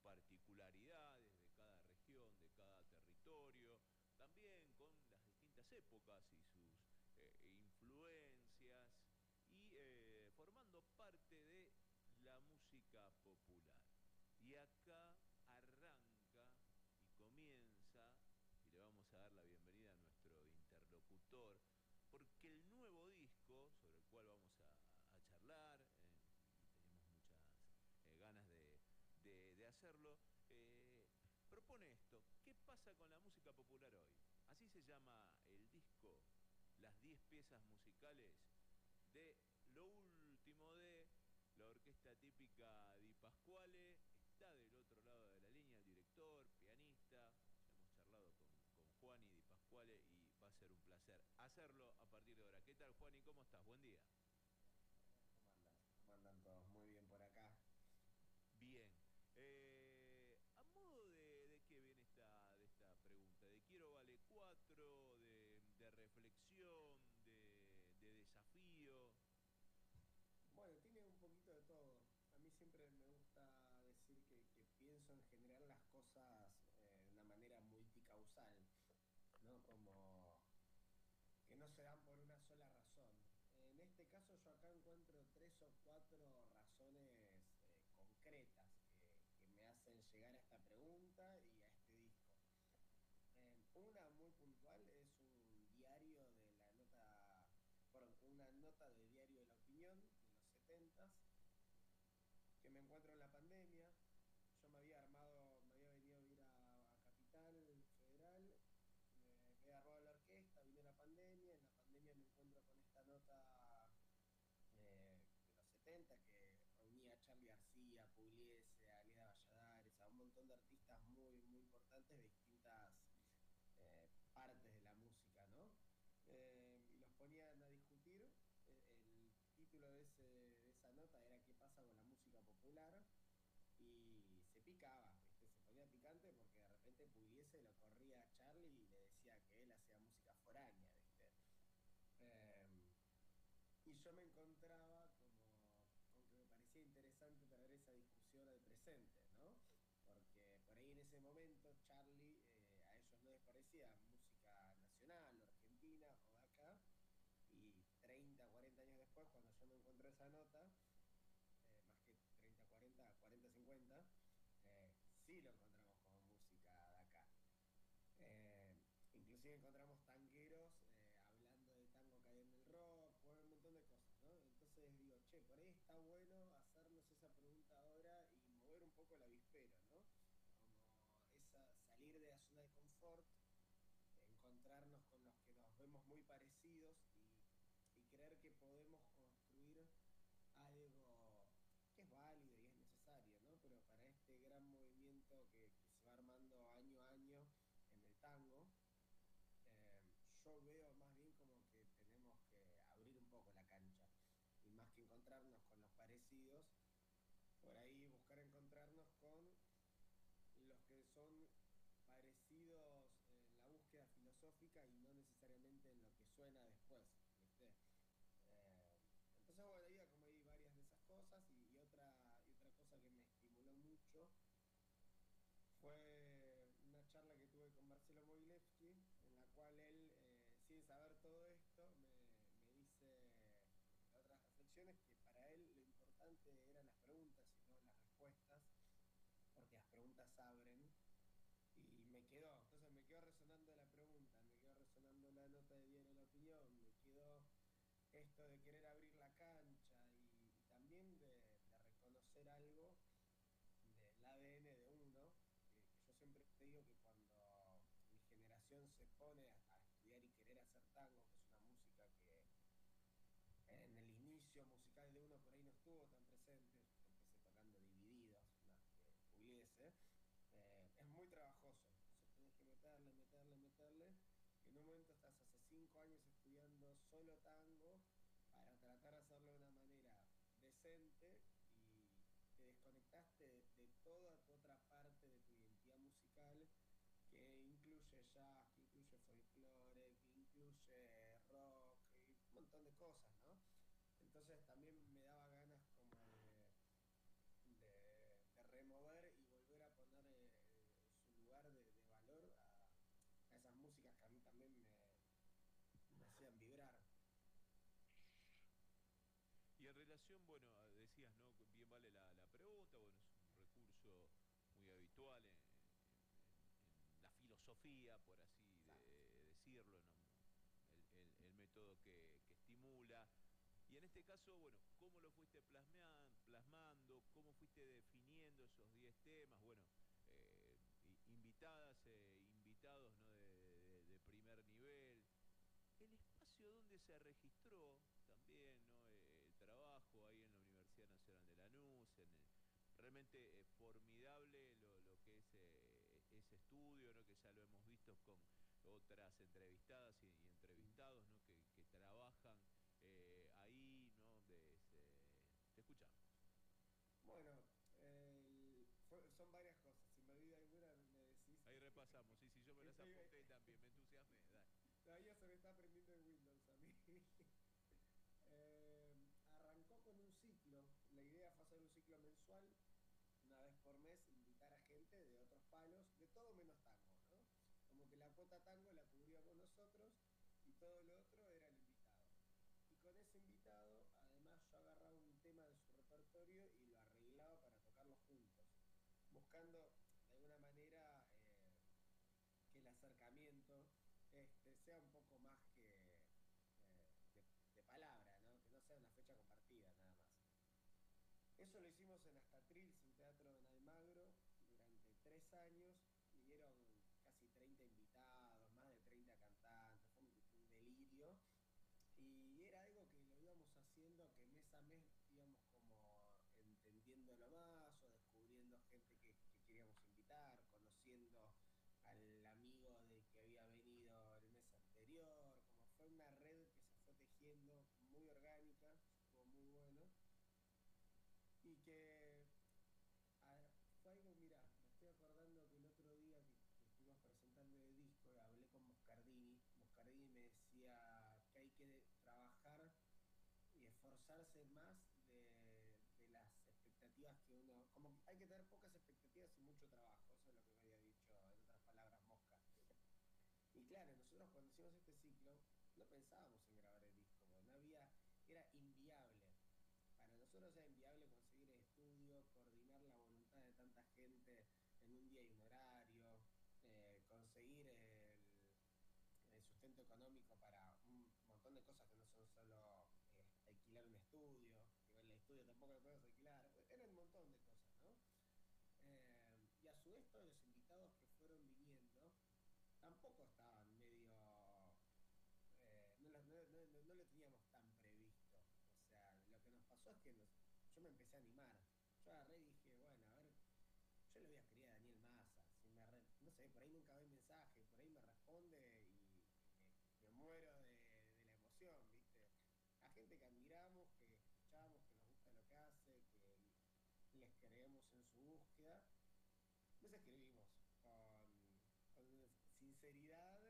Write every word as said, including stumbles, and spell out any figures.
particularidades de cada región, de cada territorio, también con las distintas épocas y sus eh, influencias, y eh, formando parte de la música popular. Y acá arranca y comienza, y le vamos a dar la bienvenida a nuestro interlocutor, porque el nuevo disco, sobre el cual vamos a, a charlar, eh, y tenemos muchas eh, ganas de, de, de hacerlo, eh, propone esto: ¿qué pasa con la música popular hoy? Así se llama el disco, las diez piezas musicales de lo último de la orquesta típica Di Pasquale. Está del otro lado de la línea el director, pianista. Ya hemos charlado con, con Juani Di Pasquale y va a ser un placer hacerlo a partir de ahora. ¿Qué tal, Juani? ¿Cómo estás? Buen día. ¿Cómo andan? ¿Cómo andan todos? Muy bien por acá. Bien. Eh, a modo de, de qué viene esta, de esta pregunta, de quiero vale cuatro, de, de reflexión, de, de desafío. Bueno, tiene un poquito de todo. A mí siempre me gusta decir que, que pienso en generar las cosas eh, de una manera multicausal, ¿no? Como que no se dan por una sola razón. En este caso yo acá encuentro tres o cuatro razones eh, concretas que, que me hacen llegar a esta pregunta y a este disco. Eh, una muy puntual es un diario de la nota, perdón, una nota de Diario de la Opinión de los setentas que me encuentro en la pandemia. Yo me había armado, me había venido a vivir a, a Capital Federal, me, me había armado la orquesta, vine la pandemia, en la pandemia me encuentro con esta nota eh, de los setenta que reunía a Charly García, a Pugliese, a Leda Valladares, a un montón de artistas muy, muy importantes de distintas eh, partes de la música, ¿no? Eh, y los ponían a discutir. El, el título de, ese, de esa nota era ¿qué pasa con la música popular? Y se picaba, ¿viste? Se ponía picante porque de repente Pugliese lo corría a Charlie y le decía que él hacía música foránea, ¿viste? Eh, y yo me encontraba como con que me parecía interesante traer esa discusión al presente, ¿no? Porque por ahí en ese momento Charlie, eh, a ellos no les parecía música nacional o argentina o de acá, y treinta, cuarenta años después, cuando yo me encontré esa nota, eh, más que treinta, cuarenta, cuarenta, cincuenta, eh, sí lo encontramos como música de acá. Eh, Inclusive encontramos tangueros eh, hablando de tango que hay en el rock, bueno, un montón de cosas, ¿no? Entonces digo, che, por ahí está bueno hacernos esa pregunta ahora y mover un poco el avispero, ¿no? Como esa, salir de la zona de confort, encontrarnos con los que nos vemos muy parecidos y, y creer que podemos construir algo que es válido y es necesario, ¿no? Pero para este gran movimiento que, que se va armando año a año en el tango, eh, yo veo más bien como que tenemos que abrir un poco la cancha y más que encontrarnos con los parecidos, por ahí buscar encontrarnos con los que son parecidos en la búsqueda filosófica y no necesariamente en lo que suena después, ¿viste? Eh, entonces, bueno, había como hay varias de esas cosas y, y, otra, y otra cosa que me estimuló mucho fue una charla que tuve con Marcelo Moilevsky, en la cual él, eh, sin saber todo esto, me, me dice, entre otras reflexiones, que para él lo importante eran las preguntas y no las respuestas, porque las preguntas abren. Y me quedó, entonces me quedó resonando la pregunta, me quedó resonando la nota de Diario de la Opinión, me quedó esto de querer abrir la cancha y, y también de, de reconocer algo del A D N de uno, que, que yo siempre digo que cuando mi generación se pone a, a estudiar y querer hacer tango, que es una música que en el inicio musical de uno por ahí no estuvo tan presente, yo empecé tocando Divididos más que Pugliese, eh, es muy trabajoso, entonces tenés que meterle, meterle, meterle, y en un momento estás hace cinco años estudiando solo tango para tratar de hacerlo de una manera decente y te desconectaste de, de toda tu otra parte de tu identidad musical que incluye jazz, que incluye folclore, que incluye rock y un montón de cosas, ¿no? Entonces también me daba ganas como de, de, de remover y volver a relación, bueno, a- decías, ¿no? Bien vale la, la pregunta, bueno, es un recurso muy habitual en, en- en la filosofía, por así Exacto. de- decirlo, ¿no? El, el- el método que, que estimula. Y en este caso, bueno, ¿cómo lo fuiste plasmean- plasmando? ¿Cómo fuiste definiendo esos diez temas? Bueno, eh, i- invitadas, eh, invitados, ¿no? De, de- de primer nivel. El espacio donde se registró también, ¿no? Eh, el trabajo ahí en la Universidad Nacional de Lanús, en el- realmente eh, formidable lo, lo que es eh, ese estudio, ¿no? Que ya lo hemos visto con otras entrevistadas y, y Mm. entrevistados, ¿no? Que, que trabajan eh, ahí, ¿no? De ese- Te escuchamos. Bueno, el- fue- son varias cosas. Si me olvido alguna, me decís Ahí que, repasamos, sí, sí, yo me que las estoy. apunté también, me entusiasmé, dale. Todavía se me está aprendiendo el Windows a mí. Eh, arrancó con un ciclo. La idea fue hacer un ciclo mensual, una vez por mes, invitar a gente de otros palos, de todo menos tango, ¿no? Como que la cuota tango la cubríamos nosotros y todo lo otro era el invitado. Y con ese invitado, además, yo agarraba un tema de su repertorio y lo arreglaba para tocarlo juntos, buscando de alguna manera eh, que el acercamiento este, sea un poco más que eh, de, de palabra, ¿no? Que no sea una fecha compartida nada más. Eso lo hicimos en Astatril, sin teatro en Almagro, durante tres años. Vinieron casi treinta invitados, más de treinta cantantes, fue un, un delirio. Y era algo que lo íbamos haciendo, que mes a mes íbamos como entendiéndolo más o descubriendo gente que, que queríamos invitar, conociendo al amigo del que había venido el mes anterior, como fue una red que se fue tejiendo muy orgánica, estuvo muy bueno y que a- fue algo, mira, me estoy acordando que el otro día que, que estuvimos presentando el disco, hablé con Moscardini. Moscardini me decía que hay que trabajar y esforzarse más de, de las expectativas que uno, como que hay que tener pocas expectativas y mucho trabajo, eso es lo que me había dicho, en otras palabras, Mosca. Y claro, nosotros cuando hicimos este ciclo no pensábamos en grabar el disco, porque no había, era inviable. Para nosotros era inviable conseguir el estudio, coordinar la voluntad de tanta gente en un día y un horario, eh, conseguir el, el sustento económico para un montón de cosas que no son solo eh, alquilar un estudio, igual el estudio tampoco lo podemos alquilar, eran un montón de cosas, ¿no? Eh, y a su vez todos los invitados que fueron viniendo tampoco estaban medio eh, no, lo, no, no, no, lo teníamos tan previsto. O sea, lo que nos pasó es que nos, yo me empecé a animar. Yo agarré y dije, bueno, a ver, yo le voy a escribir a Daniel Massa. Si me re, no sé, por ahí nunca ve mensaje, por ahí me responde y, y me, me, muero de, de, la emoción, ¿viste? A gente que admiramos, que escuchamos, que nos gusta lo que hace, que les creemos en su búsqueda. Les escribimos con, con sinceridad